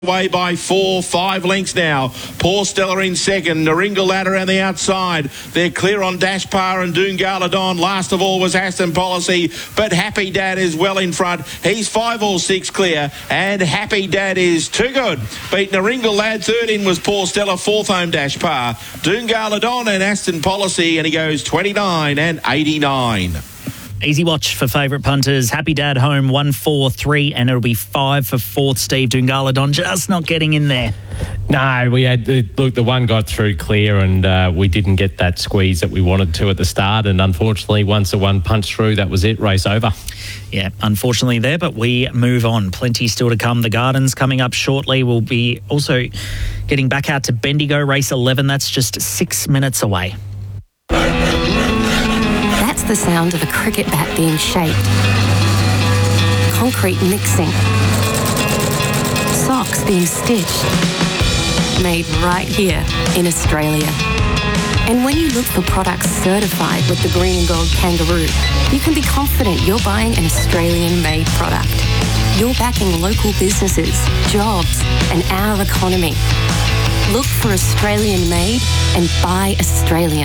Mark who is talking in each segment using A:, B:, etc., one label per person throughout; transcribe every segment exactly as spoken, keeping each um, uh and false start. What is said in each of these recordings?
A: Away by four, five lengths now. Paul Stella in second. Naringa Ladder on the outside. They're clear on Dash Par and Doongala Don. Last of all was Aston Policy, but Happy Dad is well in front. He's five or six clear, and Happy Dad is too good. Beat Naringa Lad. Third in was Paul Stella. Fourth home Dash Par. Doongala Don and Aston Policy, and he goes twenty-nine and eighty-nine.
B: Easy watch for favourite punters. Happy Dad home, one, four, three, and it'll be five for fourth. Steve Doongala Don just not getting in there.
C: No, we had, look, the one got through clear and uh, we didn't get that squeeze that we wanted to at the start. And unfortunately, once the one punched through, that was it, race over.
B: Yeah, unfortunately there, but we move on. Plenty still to come. The Gardens coming up shortly. We'll be also getting back out to Bendigo, race eleven. That's just six minutes away.
D: That's the sound of a cricket bat being shaped. Concrete mixing. Socks being stitched. Made right here in Australia. And when you look for products certified with the Green and Gold Kangaroo, you can be confident you're buying an Australian-made product. You're backing local businesses, jobs, and our economy. Look for Australian-made and buy Australian.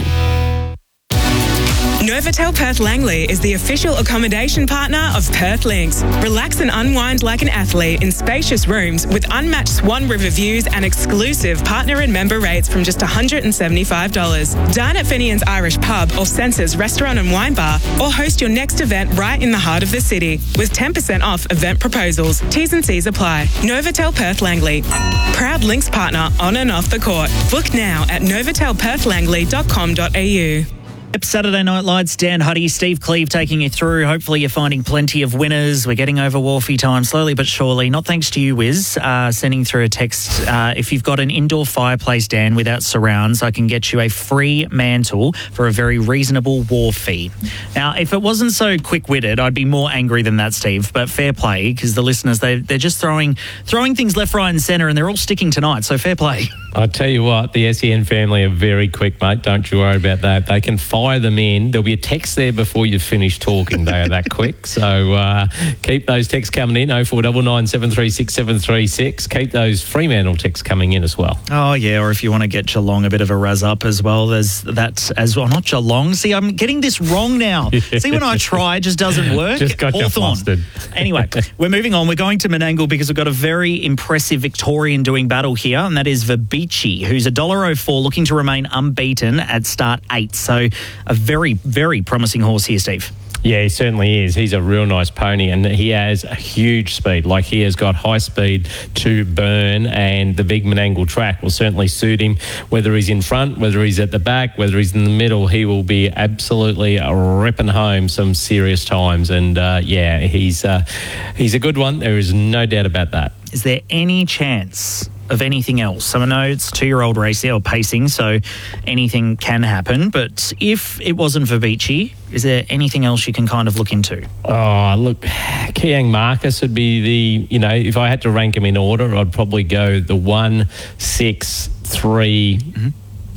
E: Novotel Perth Langley is the official accommodation partner of Perth Links. Relax and unwind like an athlete in spacious rooms with unmatched Swan River views and exclusive partner and member rates from just one hundred seventy-five dollars. Dine at Finian's Irish Pub or Senses Restaurant and Wine Bar, or host your next event right in the heart of the city with ten percent off event proposals. T's and C's apply. Novotel Perth Langley. Proud Links partner on and off the court. Book now at novotel perth langley dot com dot a u.
B: Saturday Night Lights, Dan Huddy, Steve Cleve taking you through. Hopefully you're finding plenty of winners. We're getting over Wharfie time slowly but surely. Not thanks to you, Wiz, uh, sending through a text. Uh, if you've got an indoor fireplace, Dan, without surrounds, I can get you a free mantle for a very reasonable wharf fee. Now, if it wasn't so quick-witted, I'd be more angry than that, Steve. But fair play, because the listeners, they, they're just throwing throwing things left, right and centre, and they're all sticking tonight, so fair play.
C: I tell you what, the S E N family are very quick, mate. Don't you worry about that. They can fire them in. There'll be a text there before you finish talking. They are that quick. So uh, keep those texts coming in, oh four nine nine, seven three six, seven three six. Keep those Fremantle texts coming in as well.
B: Oh, yeah, or if you want to get Geelong a bit of a razz up as well, there's that as well. Not Geelong. See, I'm getting this wrong now. See, when I try, it just doesn't work.
C: Just got you flustered.
B: Anyway, we're moving on. We're going to Menangle because we've got a very impressive Victorian doing battle here, and that is Verbici, who's one dollar oh four, looking to remain unbeaten at start eight. So a very, very promising horse here, Steve.
C: Yeah, he certainly is. He's a real nice pony and he has a huge speed. Like, he has got high speed to burn, and the big Menangle track will certainly suit him. Whether he's in front, whether he's at the back, whether he's in the middle, he will be absolutely ripping home some serious times. And uh, yeah, he's uh, he's a good one. There is no doubt about that.
B: Is there any chance of anything else? I know it's two-year-old racing or pacing, so anything can happen. But if it wasn't Verbici, is there anything else you can kind of look into?
C: Oh, look, Kiang Marcus would be the, you know, if I had to rank him in order, I'd probably go the one, six, three, mm-hmm.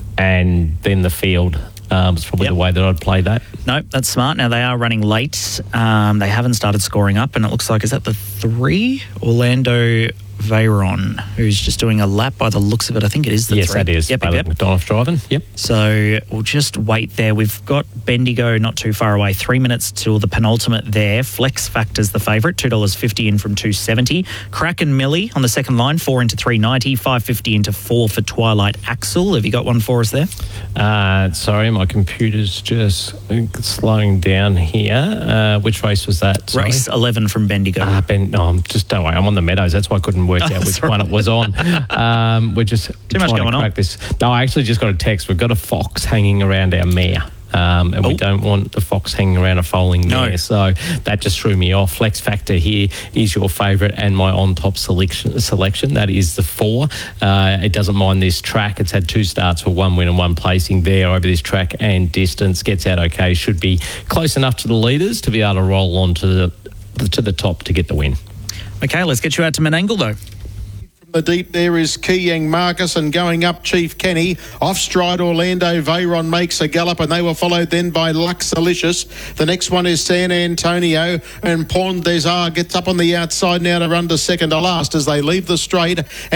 C: and then the field. Um, it's probably yep. the way that I'd play that.
B: No, that's smart. Now, they are running late. Um, they haven't started scoring up, and it looks like, is that the three? Orlando Veyron, who's just doing a lap by the looks of it. I think it is the
C: yes,
B: three.
C: Yes, that is.
B: Yep,
C: by
B: yep,
C: the McDonald's driving. Yep.
B: So we'll just wait there. We've got Bendigo not too far away. Three minutes till the penultimate there. Flex Factor's the favourite. two dollars fifty in from two seventy. Crack and Millie on the second line. Four into three ninety. Five fifty into four for Twilight Axel. Have you got one for us there?
C: Uh, sorry, my computer's just slowing down here. Uh, which race was that? Sorry.
B: Race eleven from Bendigo.
C: Ah, uh, Ben. No, I'm just don't worry. I'm on the Meadows. That's why I couldn't work oh, out which sorry. one it was on. Um, we're just
B: too much going
C: to crack
B: on.
C: This. No, I actually just got a text. We've got a fox hanging around our mare. Um, and oh. we don't want the fox hanging around a foaling mare. No. So that just threw me off. Flex Factor here is your favourite and my on-top selection. selection. That is the four. Uh, it doesn't mind this track. It's had two starts for one win and one placing there over this track and distance. Gets out okay. Should be close enough to the leaders to be able to roll on to the, to the top to get the win.
B: Okay, let's get you out to Menangle though.
A: The deep there is Kiang Marcus, and going up Chief Kenny. Off stride Orlando Veyron makes a gallop, and they were followed then by Luxalicious. The next one is San Antonio, and Pont des Arts gets up on the outside now to run to second to last as they leave the straight.